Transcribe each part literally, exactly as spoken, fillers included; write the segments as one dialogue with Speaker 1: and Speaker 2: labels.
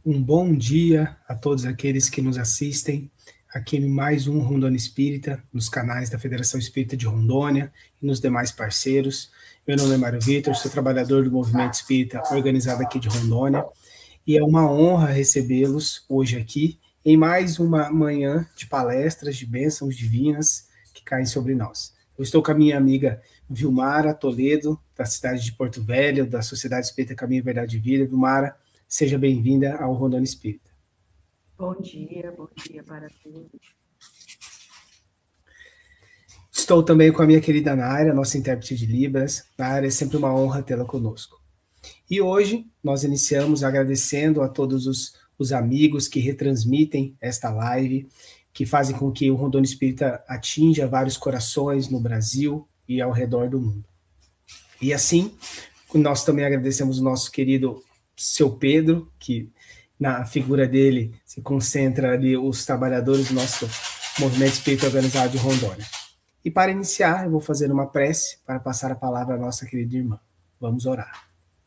Speaker 1: Um bom dia a todos aqueles que nos assistem aqui em mais um Rondônia Espírita, nos canais da Federação Espírita de Rondônia e nos demais parceiros. Meu nome é Mário Vitor, sou trabalhador do Movimento Espírita organizado aqui de Rondônia e é uma honra recebê-los hoje aqui em mais uma manhã de palestras, de bênçãos divinas que caem sobre nós. Eu estou com a minha amiga Vilmara Toledo, da cidade de Porto Velho, da Sociedade Espírita Caminho, Verdade e Vida. Vilmara, seja bem-vinda ao Rondônia Espírita.
Speaker 2: Bom dia, bom dia para todos.
Speaker 1: Estou também com a minha querida Naira, nossa intérprete de Libras. Naira, é sempre uma honra tê-la conosco. E hoje nós iniciamos agradecendo a todos os, os amigos que retransmitem esta live, que fazem com que o Rondônia Espírita atinja vários corações no Brasil e ao redor do mundo. E assim, nós também agradecemos o nosso querido seu Pedro, que na figura dele se concentra ali os trabalhadores do nosso Movimento Espírita Organizado de Rondônia. E para iniciar, eu vou fazer uma prece para passar a palavra à nossa querida irmã. Vamos orar.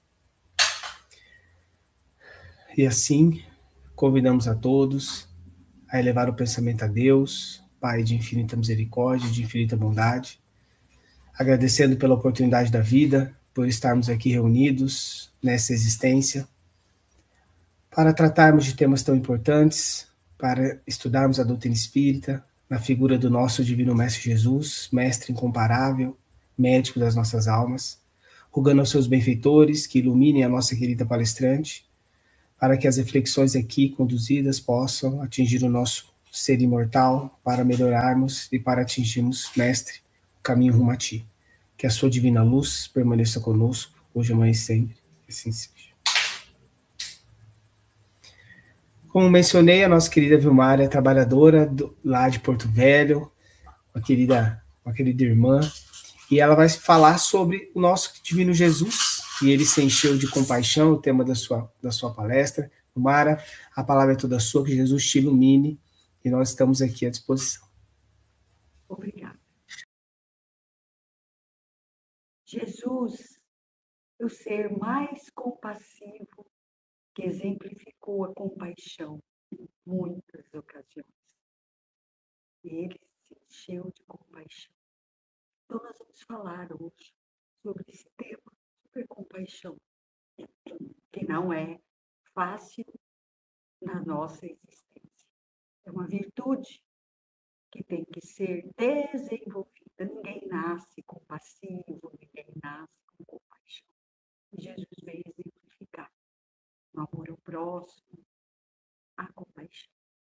Speaker 1: E assim, convidamos a todos a elevar o pensamento a Deus, Pai de infinita misericórdia, de infinita bondade, agradecendo pela oportunidade da vida, por estarmos aqui reunidos nessa existência, para tratarmos de temas tão importantes, para estudarmos a doutrina espírita, na figura do nosso Divino Mestre Jesus, Mestre incomparável, médico das nossas almas, rogando aos seus benfeitores que iluminem a nossa querida palestrante, para que as reflexões aqui conduzidas possam atingir o nosso ser imortal, para melhorarmos e para atingirmos, Mestre, o caminho rumo a Ti. Que a Sua divina luz permaneça conosco, hoje, amanhã e sempre, assim seja. Como mencionei, a nossa querida Vilmara é trabalhadora do, lá de Porto Velho, uma querida, uma querida irmã, e ela vai falar sobre o nosso Divino Jesus, e ele se encheu de compaixão, o tema da sua, da sua palestra. Vilmara, a palavra é toda sua, que Jesus te ilumine, e nós estamos aqui à disposição.
Speaker 2: Obrigada. Jesus, o ser mais compassivo, que exemplificou a compaixão em muitas ocasiões. E ele se encheu de compaixão. Então, nós vamos falar hoje sobre esse tema, sobre compaixão, que não é fácil na nossa existência. É uma virtude que tem que ser desenvolvida. Ninguém nasce compassivo, ninguém nasce com compaixão. E Jesus veio exemplificar no amor ao próximo, a compaixão.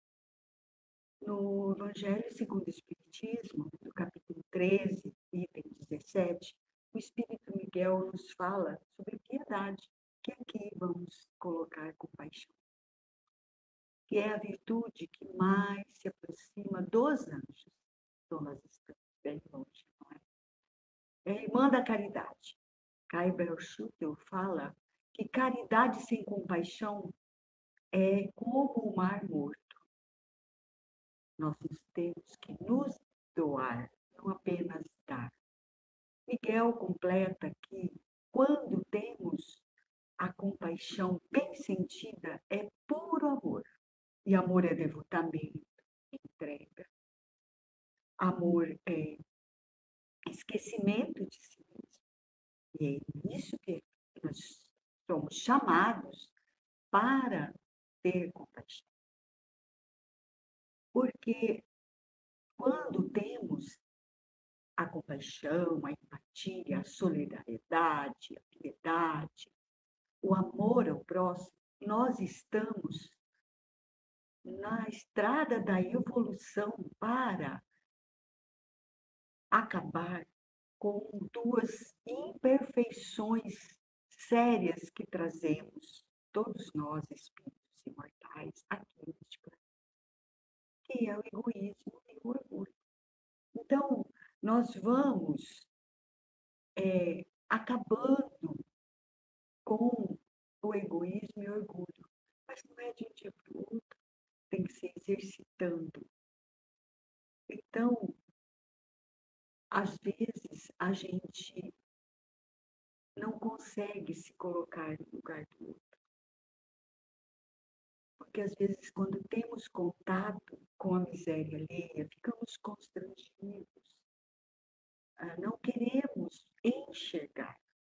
Speaker 2: No Evangelho segundo o Espiritismo, no capítulo treze, item dezessete, o Espírito Miguel nos fala sobre piedade, que aqui vamos colocar compaixão, que é a virtude que mais se aproxima dos anjos. Então, nós estamos bem longe, não é? É a irmã da caridade. Kai Belschutel fala que caridade sem compaixão é como o mar morto. Nós temos que nos doar, não apenas dar. Miguel completa que quando temos a compaixão bem sentida, é puro amor. E amor é devotamento, entrega. Amor é esquecimento de si mesmo. E é isso que nós somos chamados para ter compaixão. Porque quando temos a compaixão, a empatia, a solidariedade, a piedade, o amor ao próximo, nós estamos na estrada da evolução para acabar com duas imperfeições sérias que trazemos, todos nós, espíritos imortais, aqui neste planeta, que é o egoísmo e o orgulho. Então, nós vamos é, acabando com o egoísmo e o orgulho, mas não é de um dia para o outro, tem que se exercitando. Então, às vezes, a gente não consegue se colocar no lugar do outro. Porque às vezes, quando temos contato com a miséria alheia, ficamos constrangidos, ah, não queremos enxergar.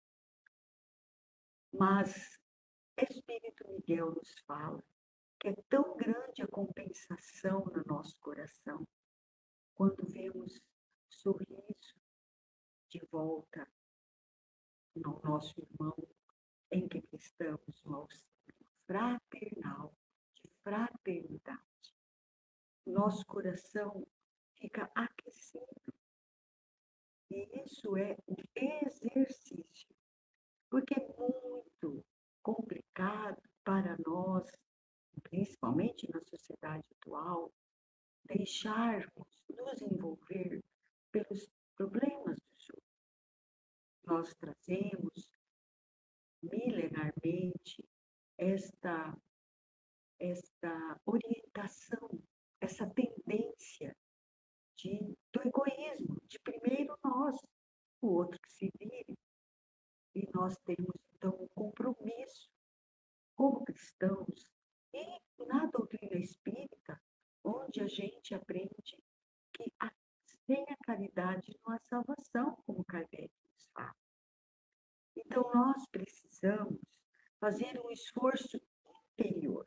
Speaker 2: Mas Espírito Miguel nos fala que é tão grande a compensação no nosso coração quando vemos sorriso de volta no nosso irmão, em que prestamos um auxílio fraternal, de fraternidade. Nosso coração fica aquecido. E isso é um exercício, porque é muito complicado para nós, principalmente na sociedade atual, deixarmos nos envolver pelos problemas dos outros. Nós trazemos milenarmente esta, esta orientação, essa tendência de, do egoísmo, de primeiro nós, o outro que se vire. E nós temos, então, um compromisso como cristãos e na doutrina espírita, onde a gente aprende que a, sem a caridade não há salvação, como Kardec nos fala. Então, nós precisamos fazer um esforço interior,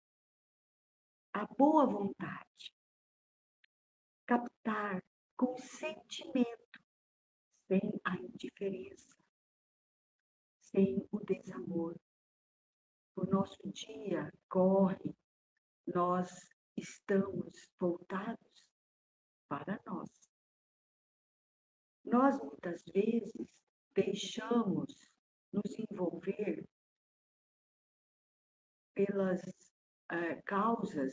Speaker 2: a boa vontade, captar com sentimento, sem a indiferença, sem o desamor. O nosso dia corre, nós estamos voltados para nós. Nós, muitas vezes, deixamos nos envolver pelas uh, causas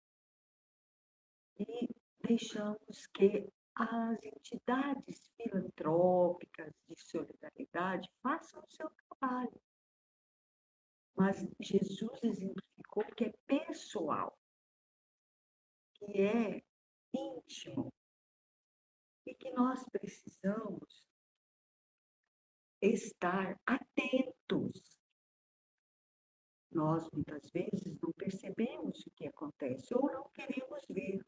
Speaker 2: e deixamos que as entidades filantrópicas de solidariedade façam o seu trabalho. Mas Jesus exemplificou que é pessoal, que é íntimo, e que nós precisamos estar atentos. Nós, muitas vezes, não percebemos o que acontece ou não queremos ver.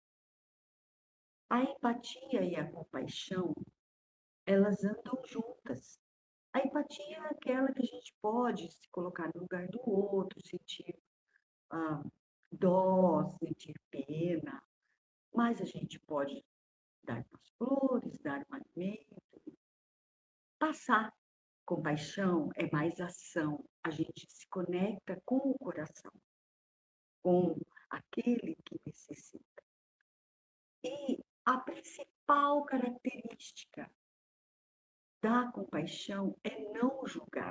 Speaker 2: A empatia e a compaixão, elas andam juntas. A empatia é aquela que a gente pode se colocar no lugar do outro, sentir ah, dó, sentir pena, mas a gente pode dar umas flores, dar um alimento, passar. Compaixão é mais ação, a gente se conecta com o coração, com aquele que necessita. E a principal característica da compaixão é não julgar,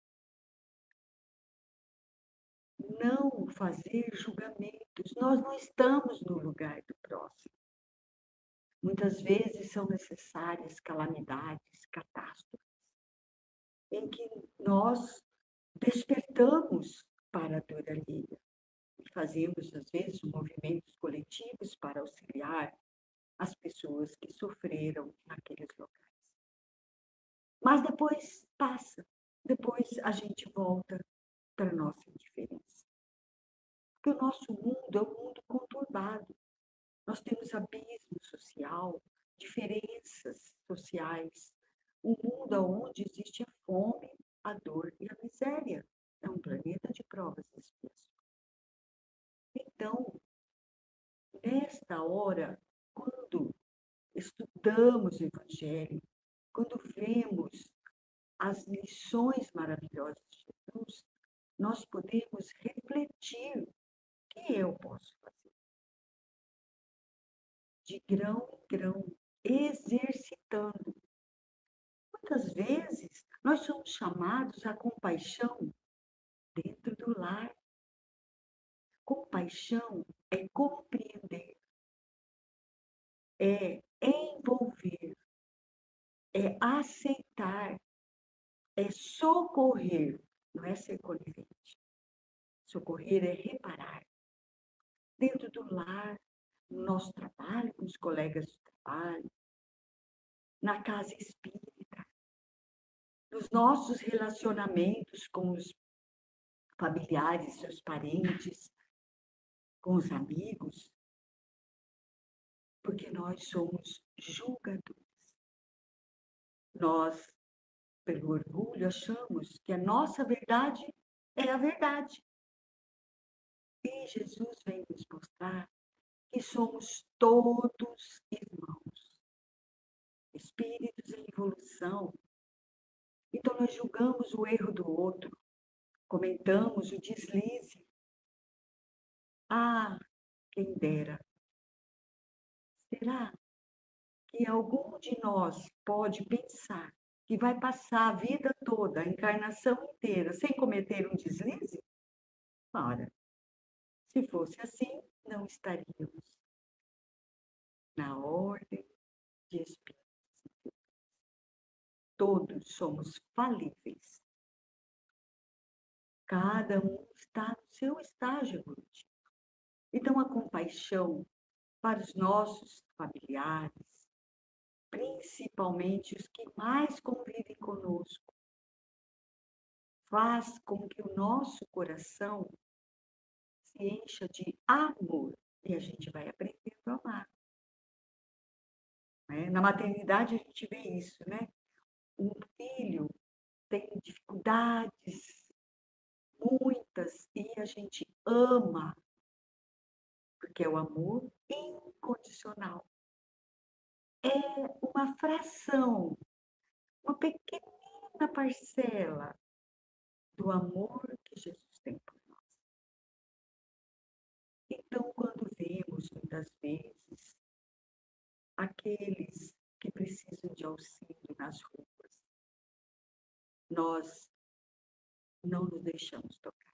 Speaker 2: não fazer julgamentos. Nós não estamos no lugar do próximo. Muitas vezes são necessárias calamidades, catástrofes, em que nós despertamos para a dor alheia e fazemos, às vezes, movimentos coletivos para auxiliar as pessoas que sofreram naqueles locais. Mas depois passa, depois a gente volta para a nossa indiferença. Porque o nosso mundo é um mundo conturbado. Nós temos abismo social, diferenças sociais, um mundo onde existe a fome, a dor e a miséria. É um planeta de provas e expiações. Então, nesta hora, quando estudamos o Evangelho, quando vemos as lições maravilhosas de Jesus, nós podemos refletir o que eu posso fazer. De grão em grão, exercitando. Muitas vezes, nós somos chamados à compaixão dentro do lar. Compaixão é compreender, é envolver, é aceitar, é socorrer, não é ser conivente. Socorrer é reparar. Dentro do lar, no nosso trabalho, com os colegas de trabalho, na casa espírita, nos nossos relacionamentos com os familiares, seus parentes, com os amigos, porque nós somos julgadores. Nós, pelo orgulho, achamos que a nossa verdade é a verdade. E Jesus vem nos mostrar que somos todos irmãos, espíritos em evolução. Então nós julgamos o erro do outro, comentamos o deslize. Ah, quem dera. Será que algum de nós pode pensar que vai passar a vida toda, a encarnação inteira, sem cometer um deslize? Ora, se fosse assim, não estaríamos na ordem de espíritos. Todos somos falíveis. Cada um está no seu estágio evolutivo. Então, a compaixão para os nossos familiares, principalmente os que mais convivem conosco, faz com que o nosso coração se encha de amor e a gente vai aprendendo a amar. Né? Na maternidade a gente vê isso, né? Um filho tem dificuldades, muitas, e a gente ama, porque é o amor incondicional. É uma fração, uma pequenina parcela do amor que Jesus tem por nós. Então, quando vemos, muitas vezes, aqueles que precisam de auxílio nas ruas, nós não nos deixamos tocar.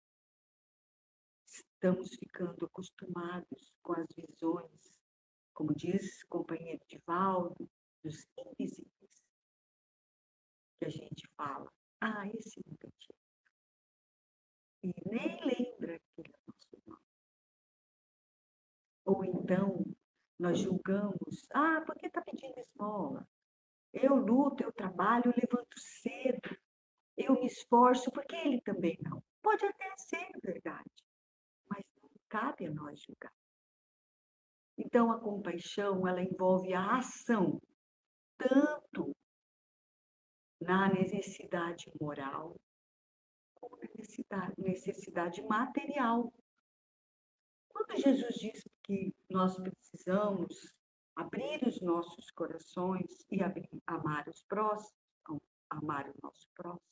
Speaker 2: Estamos ficando acostumados com as visões, como diz o companheiro Divaldo, dos invisíveis. Que a gente fala, ah, esse nunca tinha. E nem lembra que ele é nosso irmão. Ou então, nós julgamos, ah, por que está pedindo esmola? Eu luto, eu trabalho, eu levanto cedo, eu me esforço, porque ele também não. Pode até ser verdade, mas não cabe a nós julgar. Então, a compaixão, ela envolve a ação, tanto na necessidade moral, como na necessidade, necessidade material. Quando Jesus diz que nós precisamos abrir os nossos corações e abrir, amar os próximos, amar o nosso próximo,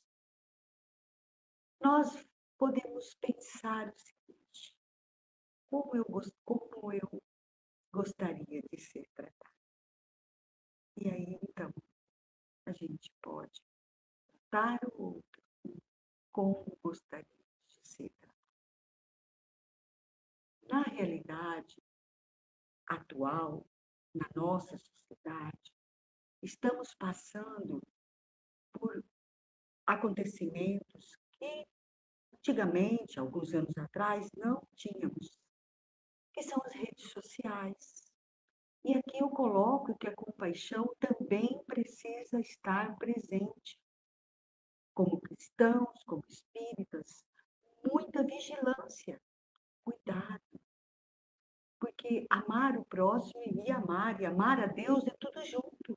Speaker 2: nós podemos pensar o seguinte: como eu, como eu gostaria de ser tratado? E aí, então, a gente pode tratar o outro como gostaria de ser tratado. Na realidade atual, na nossa sociedade, estamos passando por acontecimentos que antigamente, alguns anos atrás, não tínhamos, que são as redes sociais. E aqui eu coloco que a compaixão também precisa estar presente. Como cristãos, como espíritas, muita vigilância, cuidado. Porque amar o próximo e me amar, e amar a Deus é tudo junto.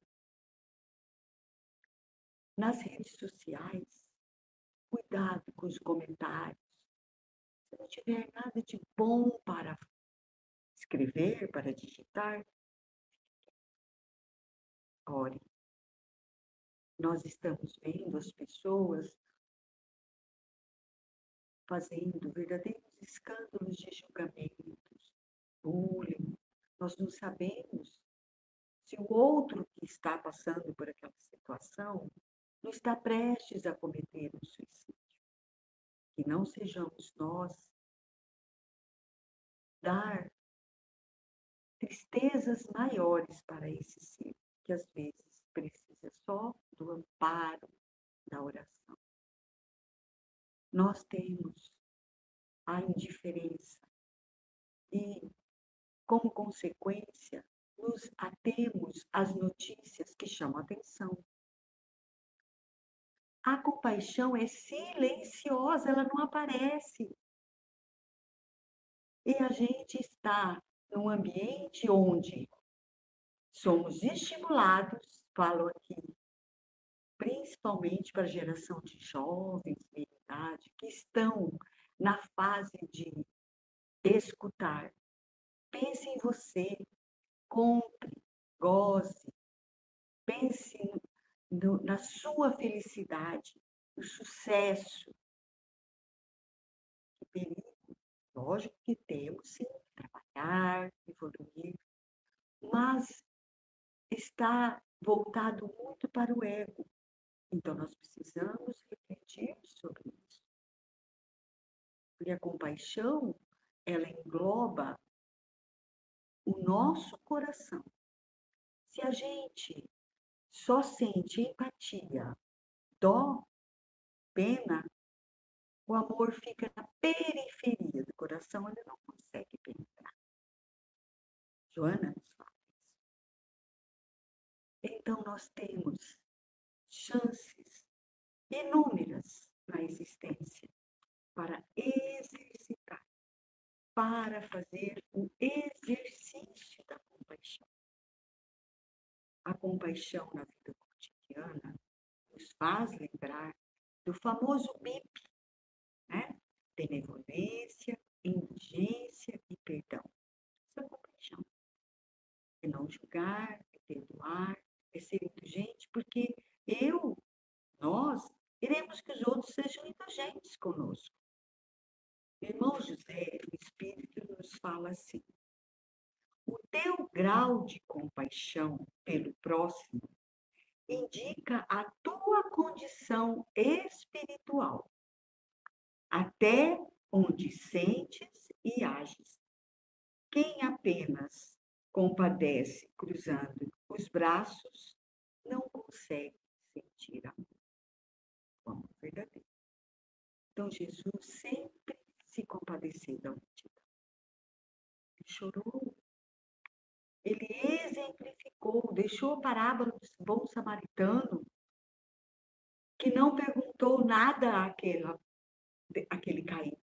Speaker 2: Nas redes sociais, cuidado com os comentários. Se não tiver nada de bom para escrever, para digitar, ore. Nós estamos vendo as pessoas fazendo verdadeiros escândalos de julgamentos, bullying. Nós não sabemos se o outro que está passando por aquela situação não está prestes a cometer um suicídio. Que não sejamos nós dar tristezas maiores para esse ser, que às vezes precisa só do amparo da oração. Nós temos a indiferença e, como consequência, nos atemos às notícias que chamam a atenção. A compaixão é silenciosa, ela não aparece. E a gente está num ambiente onde somos estimulados, falo aqui, principalmente para a geração de jovens, meia idade, que estão na fase de escutar. Pense em você, compre, goze, pense no, na sua felicidade, no sucesso. Que perigo. Lógico que temos sim que trabalhar, evoluir, mas está voltado muito para o ego. Então, nós precisamos refletir sobre isso. Porque a compaixão, ela engloba o nosso coração. Se a gente só sente empatia, dó, pena, o amor fica na periferia do coração, ele não consegue penetrar. Joana nos fala isso. Então, nós temos chances inúmeras na existência para exercitar, para fazer o exercício da compaixão. A compaixão na vida cotidiana nos faz lembrar do famoso B I P, né? Benevolência, indulgência e perdão. Isso é compaixão. É não julgar, é perdoar, é ser indulgente, porque eu, nós, queremos que os outros sejam indulgentes conosco. O irmão José, o Espírito, nos fala assim: o teu grau de compaixão pelo próximo indica a tua condição espiritual, até onde sentes e ages. Quem apenas compadece cruzando os braços não consegue sentir amor, o amor verdadeiro. Então, Jesus sempre se compadeceu da multidão. Ele chorou. Ele exemplificou, deixou a parábola do bom samaritano, que não perguntou nada àquele, àquele caído,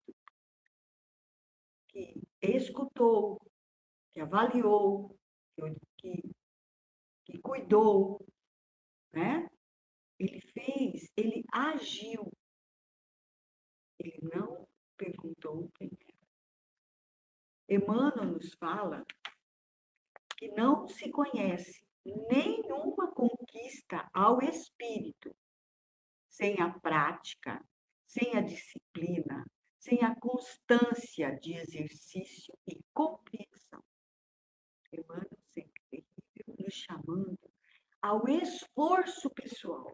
Speaker 2: que escutou, que avaliou, que, que cuidou, né? Ele fez, ele agiu. Ele não perguntou quem era. Emmanuel nos fala que não se conhece nenhuma conquista ao espírito sem a prática, sem a disciplina, sem a constância de exercício e compreensão. Emmanuel sempre terrível, nos chamando ao esforço pessoal.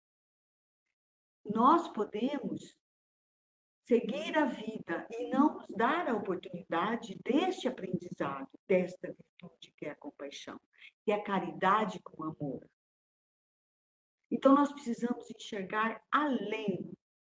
Speaker 2: Nós podemos seguir a vida e não nos dar a oportunidade deste aprendizado, desta virtude que é a compaixão, que é a caridade com amor. Então, nós precisamos enxergar além,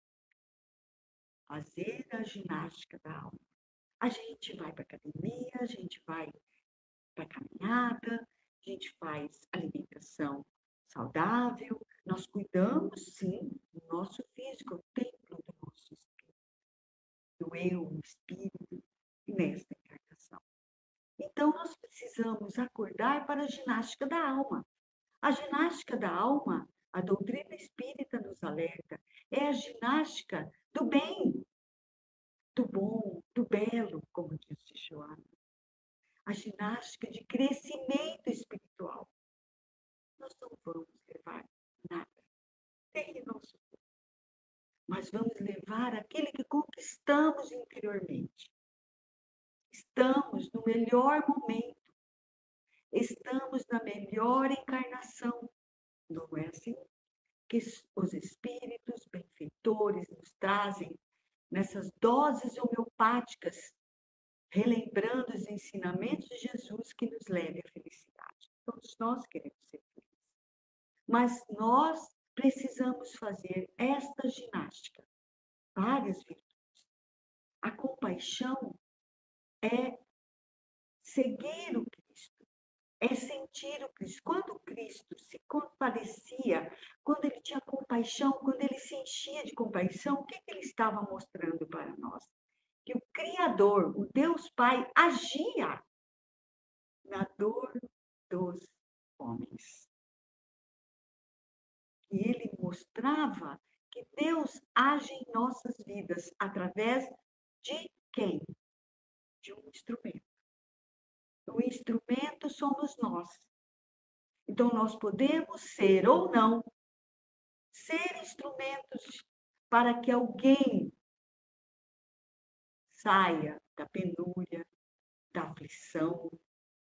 Speaker 2: fazer a ginástica da alma. A gente vai para a academia, a gente vai para a caminhada, a gente faz alimentação saudável, nós cuidamos, sim, do nosso físico, o templo do nosso espírito, do eu, o espírito, nesta encarnação. Então, nós precisamos acordar para a ginástica da alma. A ginástica da alma, a doutrina espírita nos alerta, é a ginástica do bem, do bom, do belo, como disse Joana. A ginástica de crescimento espiritual. Nós não vamos levar nada, nem nosso corpo, mas vamos levar aquele que conquistamos interiormente. Estamos no melhor momento, estamos na melhor encarnação. Não é assim? Que os espíritos benfeitores nos trazem nessas doses homeopáticas, relembrando os ensinamentos de Jesus que nos leve à felicidade. Todos nós queremos ser felizes. Mas nós precisamos fazer esta ginástica, várias virtudes. A compaixão é seguir o Cristo, é sentir o Cristo. Quando o Cristo se compadecia, quando ele tinha compaixão, quando ele se enchia de compaixão, o que, que ele estava mostrando para nós? que o Criador, o Deus Pai, agia na dor dos homens. E ele mostrava que Deus age em nossas vidas através de quem? De um instrumento. O instrumento somos nós. Então, nós podemos ser ou não ser instrumentos para que alguém saia da penúria, da aflição,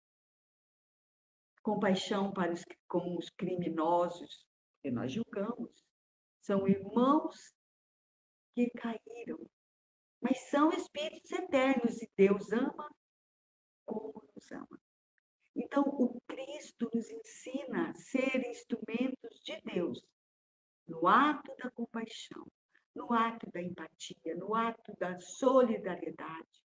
Speaker 2: compaixão para os, com os criminosos, que nós julgamos. São irmãos que caíram, mas são espíritos eternos e Deus ama como nos ama. Então, o Cristo nos ensina a ser instrumentos de Deus no ato da compaixão, no ato da empatia, no ato da solidariedade.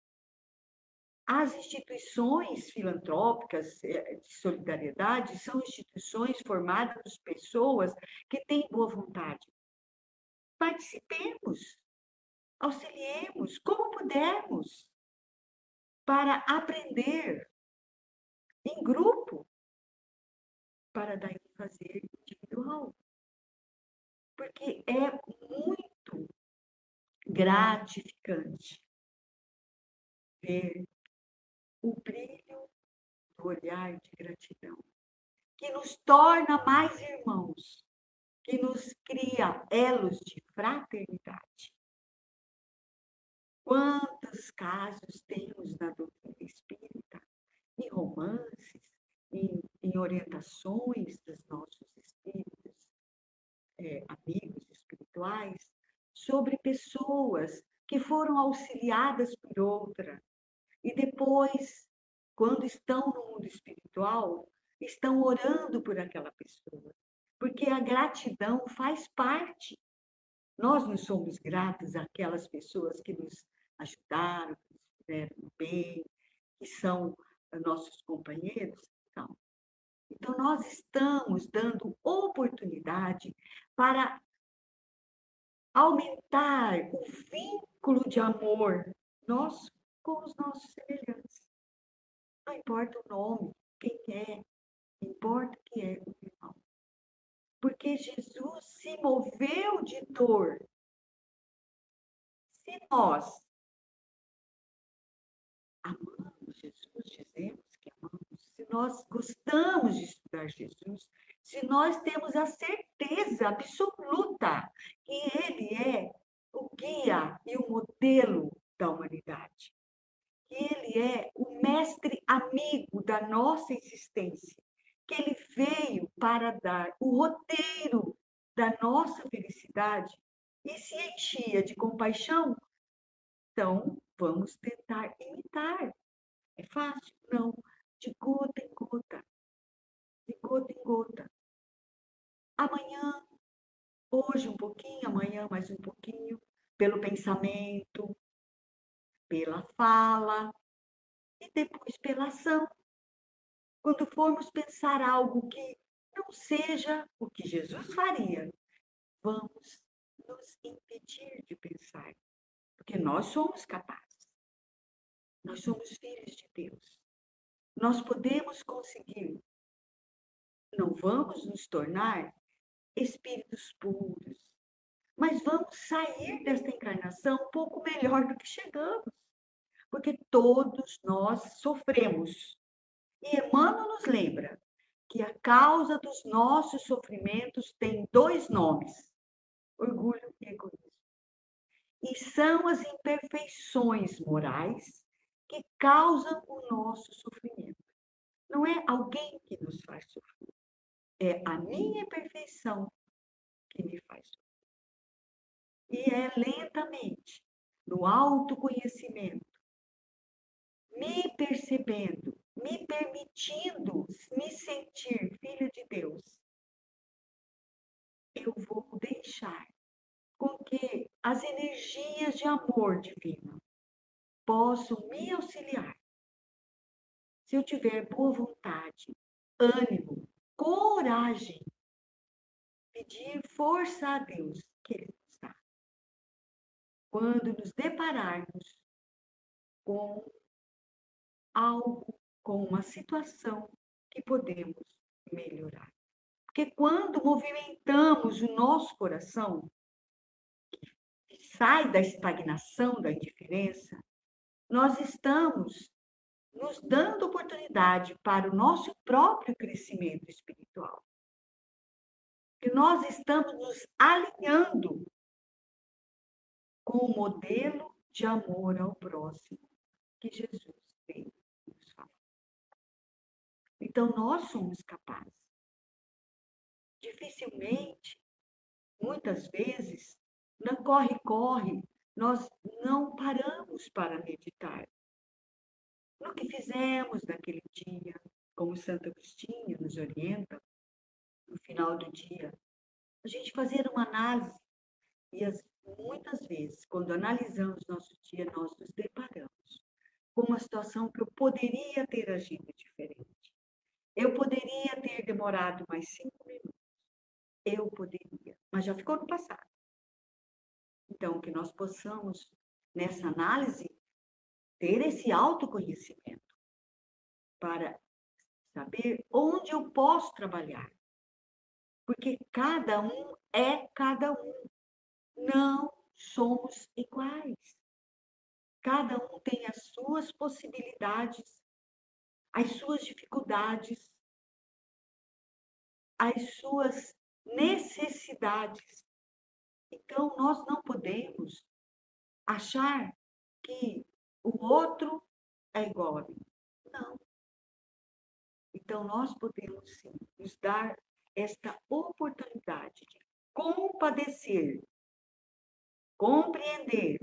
Speaker 2: As instituições filantrópicas de solidariedade são instituições formadas por pessoas que têm boa vontade. Participemos, auxiliemos como pudermos para aprender em grupo, para daí fazer individual. Porque é muito gratificante ver o brilho do olhar de gratidão, que nos torna mais irmãos, que nos cria elos de fraternidade. Quantos casos temos na doutrina espírita, em romances, em, em orientações dos nossos espíritos, é, amigos espirituais, sobre pessoas que foram auxiliadas por outra e depois, quando estão no mundo espiritual, estão orando por aquela pessoa, porque a gratidão faz parte. Nós não somos gratos àquelas pessoas que nos ajudaram, que nos fizeram bem, que são nossos companheiros? Não. Então, nós estamos dando oportunidade para aumentar o vínculo de amor nosso com os nossos semelhantes. Não importa o nome, quem é, importa que é o irmão. Porque Jesus se moveu de dor. Se nós amamos Jesus, dizemos que amamos, se nós gostamos de estudar Jesus, se nós temos a certeza absoluta que Ele é o guia e o modelo da humanidade, que Ele é o mestre amigo da nossa existência, que Ele veio para dar o roteiro da nossa felicidade e se enchia de compaixão, então vamos tentar imitar. É fácil? Não. De gota em gota. De gota em gota. Amanhã, hoje um pouquinho, amanhã mais um pouquinho, pelo pensamento, pela fala e depois pela ação. Quando formos pensar algo que não seja o que Jesus faria, vamos nos impedir de pensar, porque nós somos capazes. Nós somos filhos de Deus. Nós podemos conseguir. Não vamos nos tornar espíritos puros, mas vamos sair desta encarnação um pouco melhor do que chegamos, porque todos nós sofremos. E Emmanuel nos lembra que a causa dos nossos sofrimentos tem dois nomes: orgulho e egoísmo. E são as imperfeições morais que causam o nosso sofrimento. Não é alguém que nos faz sofrer, é a minha imperfeição que me faz sofrer. E é lentamente, no autoconhecimento, me percebendo, me permitindo me sentir filha de Deus, eu vou deixar com que as energias de amor divino possam me auxiliar. Se eu tiver boa vontade, ânimo, coragem, pedir força a Deus que Ele nos dá. Quando nos depararmos com algo, com uma situação que podemos melhorar. Porque quando movimentamos o nosso coração, que sai da estagnação, da indiferença, nós estamos nos dando oportunidade para o nosso próprio crescimento espiritual. Que nós estamos nos alinhando com o modelo de amor ao próximo que Jesus veio nos falar. Então, nós somos capazes. Dificilmente, muitas vezes, no corre-corre, nós não paramos para meditar. No que fizemos naquele dia, como Santo Agostinho nos orienta, no final do dia, a gente fazer uma análise. E as, muitas vezes, quando analisamos nosso dia, nós nos deparamos com uma situação que eu poderia ter agido diferente. Eu poderia ter demorado mais cinco minutos. Eu poderia, mas já ficou no passado. Então, que nós possamos, nessa análise, ter esse autoconhecimento para saber onde eu posso trabalhar. Porque cada um é cada um. Não somos iguais. Cada um tem as suas possibilidades, as suas dificuldades, as suas necessidades. Então, nós não podemos achar que o outro é igual a mim. Não. Então, nós podemos, sim, nos dar esta oportunidade de compadecer, compreender,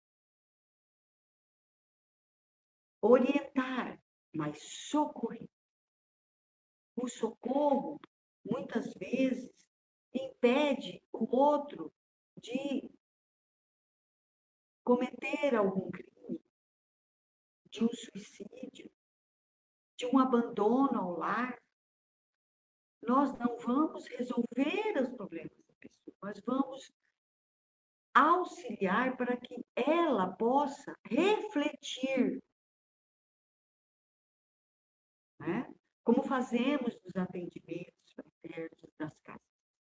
Speaker 2: orientar, mas socorrer. O socorro, muitas vezes, impede o outro de cometer algum crime, de um suicídio, de um abandono ao lar. Nós não vamos resolver os problemas da pessoa, mas vamos auxiliar para que ela possa refletir, né? Como fazemos nos atendimentos fraternos das casas.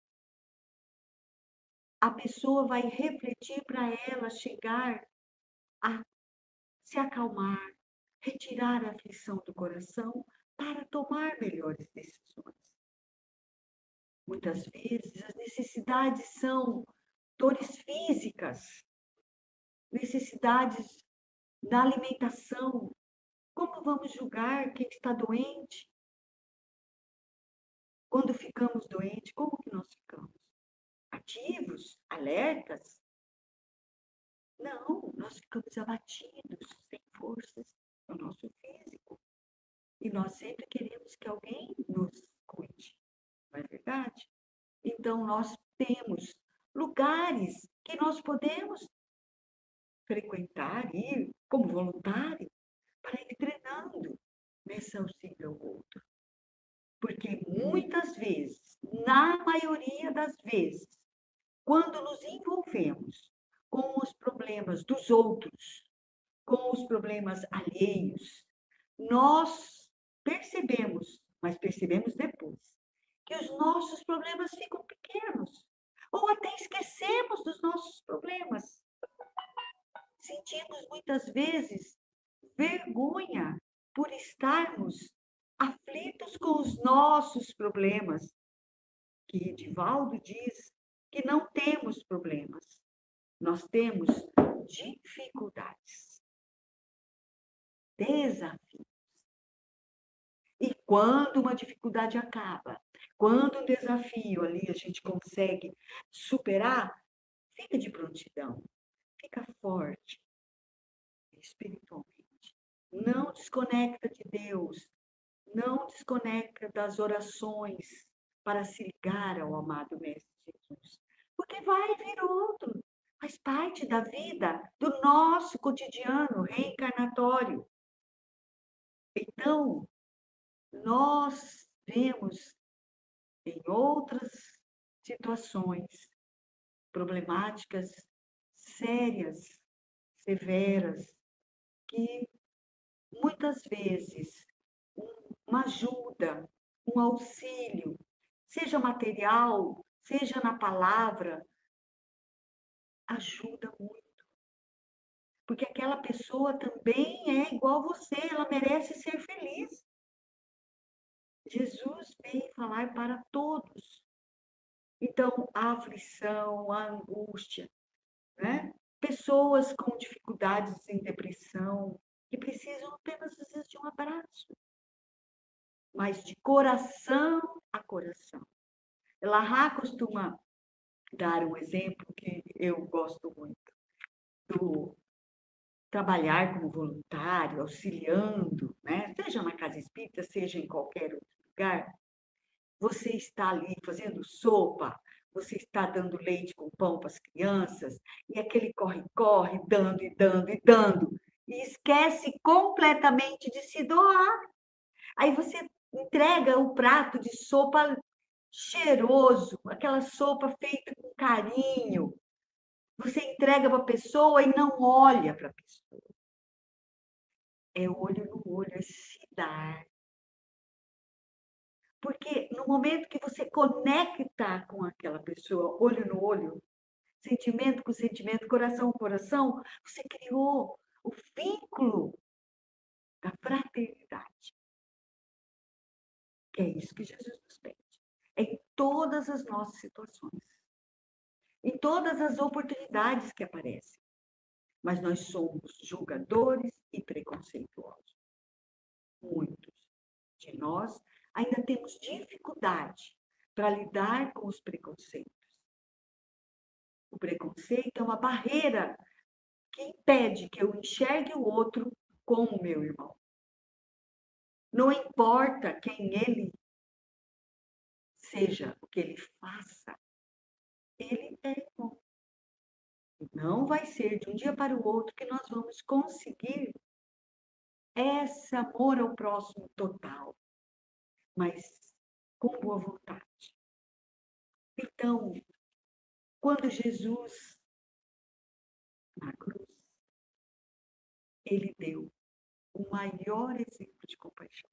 Speaker 2: A pessoa vai refletir para ela chegar a se acalmar, retirar a aflição do coração para tomar melhores decisões. Muitas vezes as necessidades são dores físicas, necessidades da alimentação. Como vamos julgar quem está doente? Quando ficamos doentes, como que nós ficamos? Ativos? Alertas? Não, nós ficamos abatidos, sem forças no nosso físico. E nós sempre queremos que alguém nos cuide, não é verdade? Então, nós temos lugares que nós podemos frequentar, ir como voluntário, para ir treinando nesse auxílio ao outro. Porque muitas vezes, na maioria das vezes, quando nos envolvemos com os problemas dos outros, com os problemas alheios, nós percebemos, mas percebemos depois, que os nossos problemas ficam pequenos, ou até esquecemos dos nossos problemas. Sentimos muitas vezes vergonha por estarmos aflitos com os nossos problemas, que Edivaldo diz que não temos problemas, nós temos dificuldades, desafios. E quando uma dificuldade acaba, quando um desafio ali a gente consegue superar, fica de prontidão, fica forte espiritualmente. Não desconecta de Deus, não desconecta das orações para se ligar ao amado Mestre Jesus. Porque vai vir outro, faz parte da vida, do nosso cotidiano reencarnatório. Então, nós vemos em outras situações problemáticas, sérias, severas, que muitas vezes, uma ajuda, um auxílio, seja material, seja na palavra, ajuda muito. Porque aquela pessoa também é igual a você, ela merece ser feliz. Jesus veio falar para todos. Então, a aflição, a angústia, né? Pessoas com dificuldades em depressão, que precisam apenas, às vezes, de um abraço. Mas de coração a coração. Lahá costuma dar um exemplo que eu gosto muito, do trabalhar como voluntário, auxiliando, né? Seja na casa espírita, seja em qualquer outro lugar. Você está ali fazendo sopa, você está dando leite com pão para as crianças, e aquele corre-corre, dando e dando e dando, e esquece completamente de se doar. Aí você entrega o prato de sopa cheiroso, aquela sopa feita com carinho. Você entrega para a pessoa e não olha para a pessoa. É olho no olho, é se dar. Porque no momento que você conecta com aquela pessoa, olho no olho, sentimento com sentimento, coração com coração, você criou o vínculo da fraternidade. Que é isso que Jesus nos pede. Em todas as nossas situações. Em todas as oportunidades que aparecem. Mas nós somos julgadores e preconceituosos. Muitos de nós ainda temos dificuldade para lidar com os preconceitos. O preconceito é uma barreira que impede que eu enxergue o outro como meu irmão. Não importa quem ele seja, o que ele faça, ele é irmão. Não vai ser de um dia para o outro que nós vamos conseguir esse amor ao próximo total, mas com boa vontade. Então, quando Jesus, na cruz, ele deu o maior exemplo de compaixão.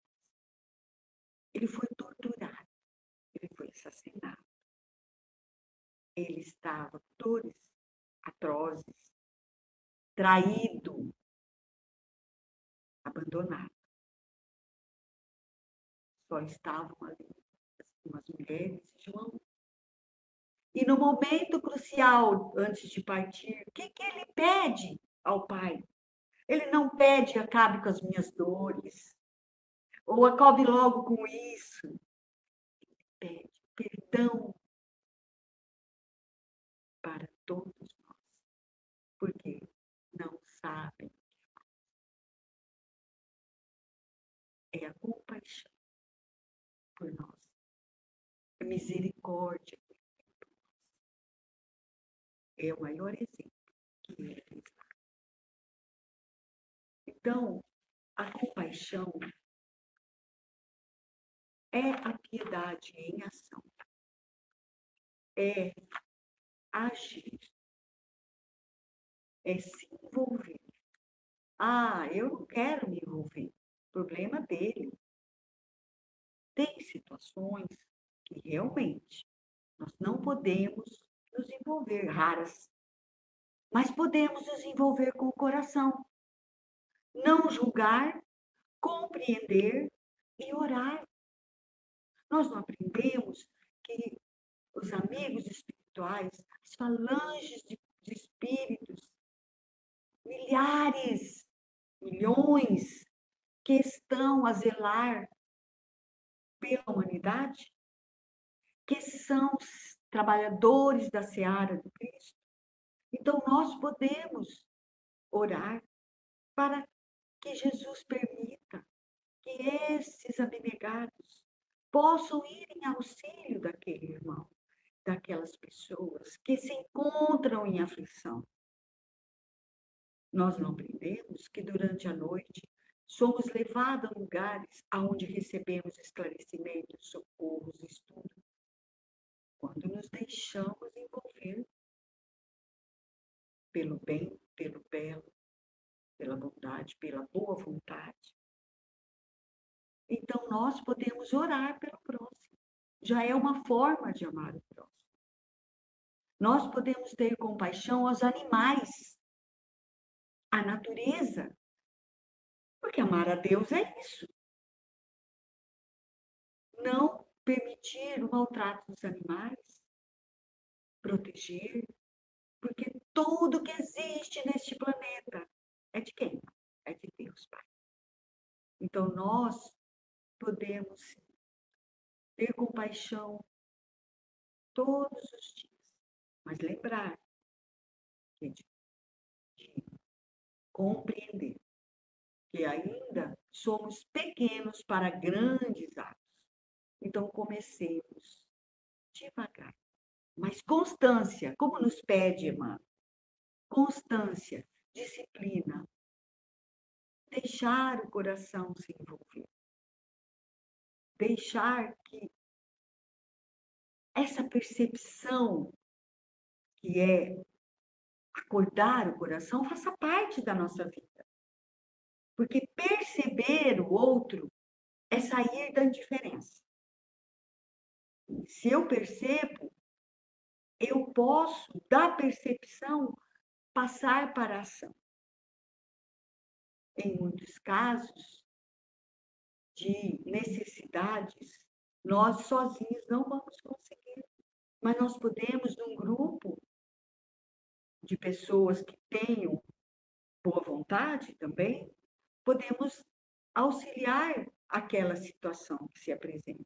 Speaker 2: Ele foi torturado, ele foi assassinado. Ele estava com dores atrozes, traído, abandonado. Só estavam ali umas mulheres e João. E no momento crucial, antes de partir, o que, que ele pede ao Pai? Ele não pede acabe com as minhas dores, ou acabe logo com isso. Ele pede perdão para todos nós, porque não sabem. É a compaixão por nós, a misericórdia por nós. É o maior exemplo que ele fez lá. Então, a compaixão é a piedade em ação. É agir. É se envolver. Ah, eu não quero me envolver. Problema dele. Tem situações que realmente nós não podemos nos envolver, raras. Mas podemos nos envolver com o coração. Não julgar, compreender e orar. Nós não aprendemos que os amigos espirituais, as falanges de, de espíritos, milhares, milhões que estão a zelar pela humanidade, que são os trabalhadores da seara do Cristo. Então, nós podemos orar para que Jesus permita que esses abnegados possam ir em auxílio daquele irmão, daquelas pessoas que se encontram em aflição. Nós não aprendemos que durante a noite somos levados a lugares onde recebemos esclarecimentos, socorros, estudo, quando nos deixamos envolver pelo bem, pelo belo, pela bondade, pela boa vontade. Então, nós podemos orar pelo próximo. Já é uma forma de amar o próximo. Nós podemos ter compaixão aos animais, à natureza, porque amar a Deus é isso. Não permitir o maltrato dos animais, proteger, porque tudo que existe neste planeta é de quem? É de Deus, Pai. Então, nós podemos ter compaixão todos os dias, mas lembrar que de, de compreender que ainda somos pequenos para grandes atos. Então, comecemos devagar, mas constância, como nos pede Emmanuel, constância, disciplina, deixar o coração se envolver, deixar que essa percepção, que é acordar o coração, faça parte da nossa vida. Porque perceber o outro é sair da indiferença. Se eu percebo, eu posso, da percepção, passar para a ação. Em muitos casos de necessidades, nós sozinhos não vamos conseguir. Mas nós podemos, num grupo de pessoas que tenham boa vontade também, podemos auxiliar aquela situação que se apresenta.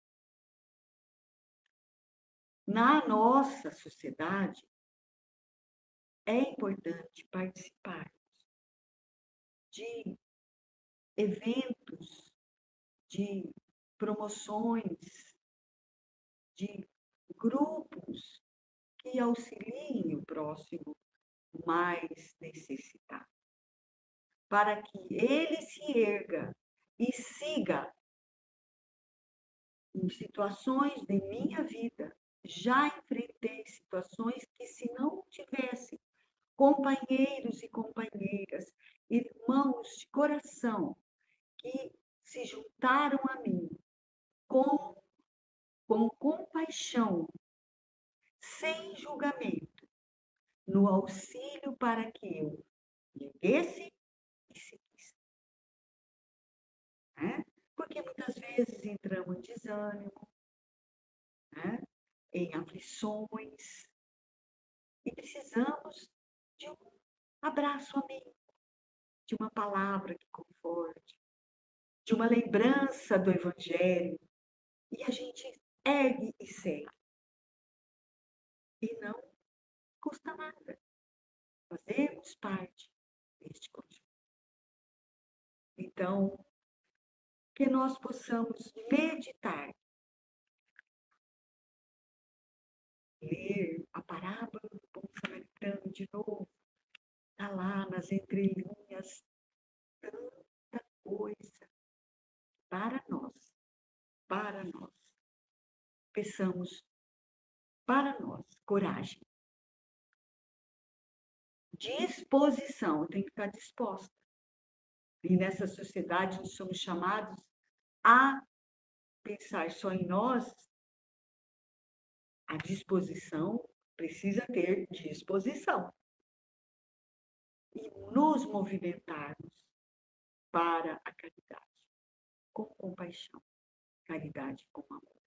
Speaker 2: Na nossa sociedade, é importante participar de eventos, de promoções, de grupos que auxiliem o próximo mais necessitado, para que ele se erga e siga. Em situações de minha vida, já enfrentei situações que, se não tivesse companheiros e companheiras, irmãos de coração, que se juntaram a mim com, com compaixão, sem julgamento, no auxílio para que eu erguesse e seguisse. Né? Porque muitas vezes entramos em desânimo, né? Em aflições, e precisamos de um abraço amigo, de uma palavra que conforte, de uma lembrança do Evangelho, e a gente ergue e segue. E não custa nada fazermos parte deste conjunto. Então, que nós possamos meditar, ler a parábola do bom samaritano de novo, está lá nas entrelinhas, tanta coisa para nós, para nós. Peçamos para nós coragem, disposição, tem que estar disposta. E nessa sociedade nós somos chamados a pensar só em nós. A disposição precisa ter disposição. E nos movimentarmos para a caridade, com compaixão, caridade com amor.